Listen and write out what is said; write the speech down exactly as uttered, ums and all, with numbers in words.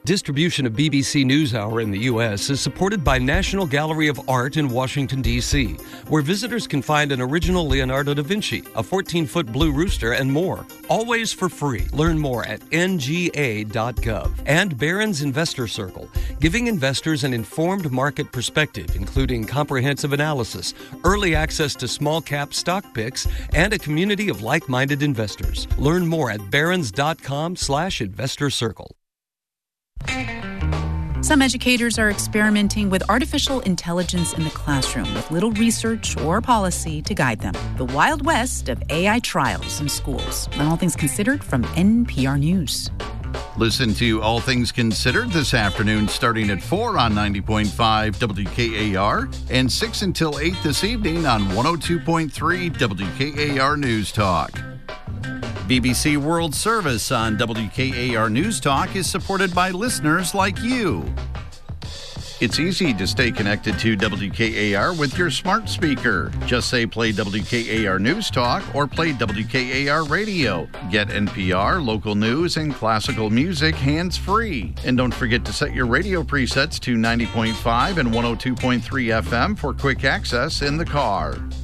Distribution of B B C NewsHour in the U S is supported by National Gallery of Art in Washington, D C, where visitors can find an original Leonardo da Vinci, a fourteen-foot blue rooster, and more. Always for free. Learn more at N G A dot gov. And Barron's Investor Circle, giving investors an informed market perspective, including comprehensive analysis, early access to small-cap stock picks, and a community of like-minded investors. Learn more at barrons.com slash investor circle. Some educators are experimenting with artificial intelligence in the classroom with little research or policy to guide them. The Wild West of A I trials in schools. And All Things Considered from N P R News. Listen to All Things Considered this afternoon starting at four on ninety point five W K A R and six until eight this evening on one oh two point three W K A R News Talk. B B C World Service on W K A R News Talk is supported by listeners like you. It's easy to stay connected to W K A R with your smart speaker. Just say play W K A R News Talk or play W K A R Radio. Get N P R, local news, and classical music hands-free. And don't forget to set your radio presets to ninety point five and one oh two point three F M for quick access in the car.